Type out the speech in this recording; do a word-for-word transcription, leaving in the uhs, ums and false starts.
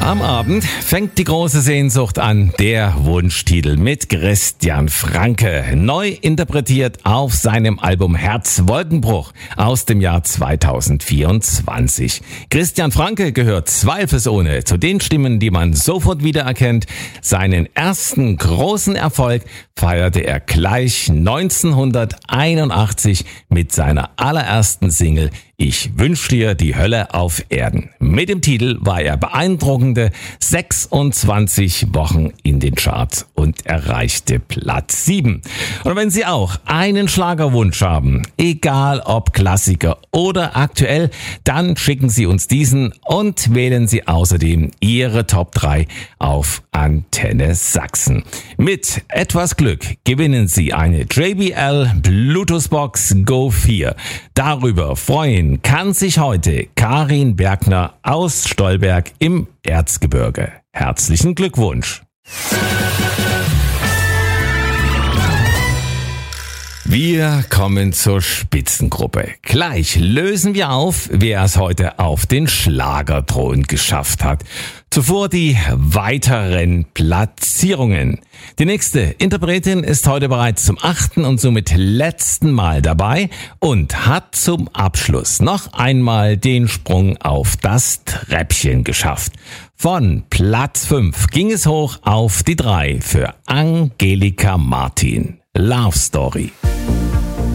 Am Abend fängt die große Sehnsucht an, der Wunschtitel mit Christian Franke, neu interpretiert auf seinem Album Herzwolkenbruch aus dem Jahr zweitausendvierundzwanzig. Christian Franke gehört zweifelsohne zu den Stimmen, die man sofort wiedererkennt. Seinen ersten großen Erfolg feierte er gleich neunzehnhunderteinundachtzig mit seiner allerersten Single Ich wünsch dir die Hölle auf Erden. Mit dem Titel war er beeindruckende sechsundzwanzig Wochen in den Charts und erreichte Platz sieben. Und wenn Sie auch einen Schlagerwunsch haben, egal ob Klassiker oder aktuell, dann schicken Sie uns diesen und wählen Sie außerdem Ihre Top drei auf Antenne Sachsen. Mit etwas Glück gewinnen Sie eine J B L Bluetooth-Box Go vier. Darüber freuen kann sich heute Karin Bergner aus Stolberg im Erzgebirge. Herzlichen Glückwunsch! Wir kommen zur Spitzengruppe. Gleich lösen wir auf, wer es heute auf den Schlagerthron geschafft hat. Zuvor die weiteren Platzierungen. Die nächste Interpretin ist heute bereits zum achten und somit letzten Mal dabei und hat zum Abschluss noch einmal den Sprung auf das Treppchen geschafft. Von Platz fünf ging es hoch auf die drei für Angelika Martin. Love Story.